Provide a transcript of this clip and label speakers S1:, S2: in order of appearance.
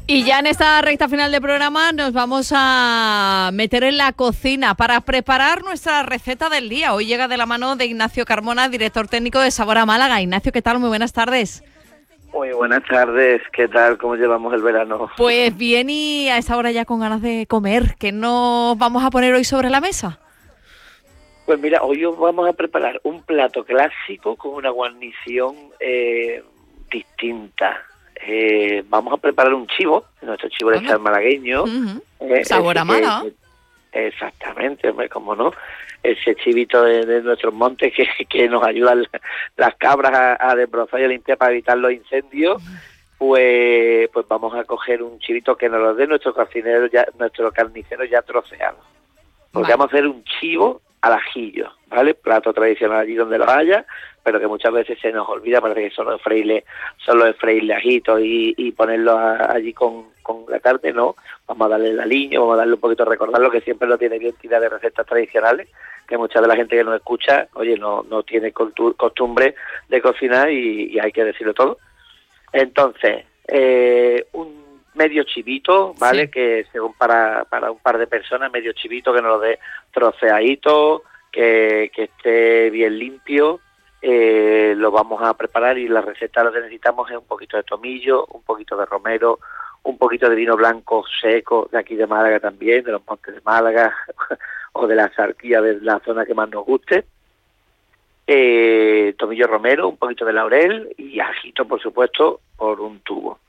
S1: Y ya en esta recta final del programa nos vamos a meter en la cocina para preparar nuestra receta del día. Hoy llega de la mano de Ignacio Carmona, director técnico de Sabor a Málaga. Ignacio, ¿qué tal? Muy buenas tardes.
S2: Muy buenas tardes, ¿qué tal? ¿Cómo llevamos el verano?
S1: Pues bien, y a esta hora ya con ganas de comer. ¿Qué nos vamos a poner hoy sobre la mesa?
S2: Pues mira, hoy os vamos a preparar un plato clásico con una guarnición distinta. Vamos a preparar un chivo, nuestro chivo de estar malagueño.
S1: Sabor a Málaga.
S2: Exactamente, como no, ese chivito de nuestros montes que nos ayudan las cabras a desbrozar y a limpiar para evitar los incendios. Pues vamos a coger un chivito que nos lo dé nuestro carnicero ya troceado. Porque vamos a hacer un chivo al ajillo, ¿vale? Plato tradicional allí donde lo haya, pero que muchas veces se nos olvida, parece que solo es freírle ajitos y ponerlo allí con la carne, no. Vamos a darle el aliño, vamos a darle un poquito a recordarlo, que siempre lo tiene bien tirar de recetas tradicionales, que mucha de la gente que nos escucha, oye, no tiene costumbre de cocinar y hay que decirlo todo. Entonces, un medio chivito, ¿vale? Sí. Que según para un par de personas, medio chivito que nos lo dé troceadito, que esté bien limpio. Lo vamos a preparar y la receta lo que necesitamos es un poquito de tomillo, un poquito de romero, un poquito de vino blanco seco de aquí de Málaga también, de los montes de Málaga o de la Sarquía, de la zona que más nos guste. Tomillo romero, un poquito de laurel y ajito, por supuesto, por un tubo.